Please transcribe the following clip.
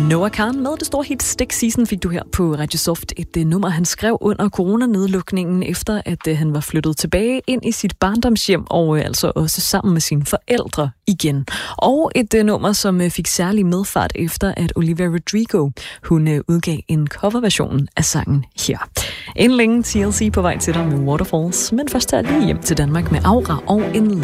Noah Kahan med det store hit Stick Season fik du her på Radio Soft. Et nummer, han skrev under coronanedlukningen, efter at han var flyttet tilbage ind i sit barndomshjem, og altså også sammen med sine forældre igen. Og et nummer, som fik særlig medfart efter, at Olivia Rodrigo, hun udgav en coverversion af sangen her. Inden længe TLC på vej til dig med Waterfalls, men først er lige hjem til Danmark med Aura og en